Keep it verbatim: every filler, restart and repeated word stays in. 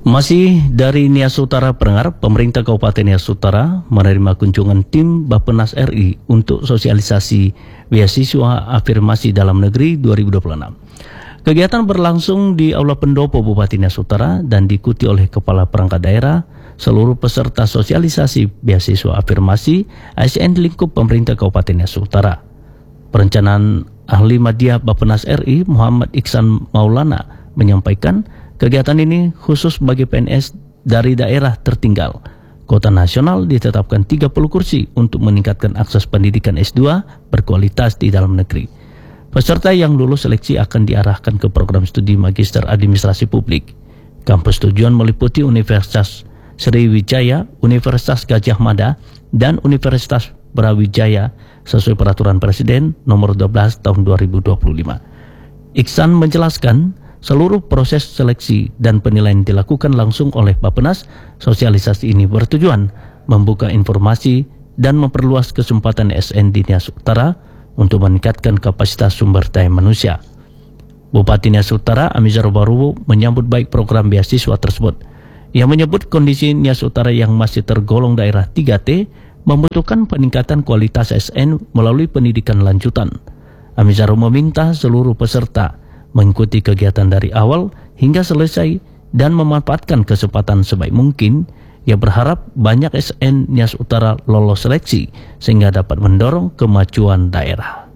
Masih dari Nias Utara Pendengar, pemerintah Kabupaten Nias Utara menerima kunjungan tim Bappenas R I untuk sosialisasi beasiswa afirmasi dalam negeri dua ribu dua puluh enam. Kegiatan berlangsung di Aula Pendopo Bupati Nias Utara dan diikuti oleh Kepala Perangkat Daerah, seluruh peserta sosialisasi beasiswa afirmasi A S N lingkup pemerintah Kabupaten Nias Utara. Perencanaan Ahli Media Bappenas R I Muhammad Iksan Maulana menyampaikan kegiatan ini khusus bagi P N S dari daerah tertinggal. Kota nasional ditetapkan tiga puluh kursi untuk meningkatkan akses pendidikan S dua berkualitas di dalam negeri. Peserta yang lulus seleksi akan diarahkan ke program studi Magister Administrasi Publik. Kampus tujuan meliputi Universitas Sriwijaya, Universitas Gajah Mada, dan Universitas Brawijaya sesuai peraturan Presiden nomor dua belas tahun dua ribu dua puluh lima. Iksan menjelaskan seluruh proses seleksi dan penilaian dilakukan langsung oleh Bappenas. Sosialisasi ini bertujuan membuka informasi dan memperluas kesempatan A S N di Nias Utara untuk meningkatkan kapasitas sumber daya manusia. Bupati Nias Utara Amizar Baruwo menyambut baik program beasiswa tersebut. Ia menyebut kondisi Nias Utara yang masih tergolong daerah tiga T membutuhkan peningkatan kualitas A S N melalui pendidikan lanjutan. Amizar meminta seluruh peserta mengikuti kegiatan dari awal hingga selesai dan memanfaatkan kesempatan sebaik mungkin. Ia berharap banyak A S N Nias Utara lolos seleksi sehingga dapat mendorong kemajuan daerah.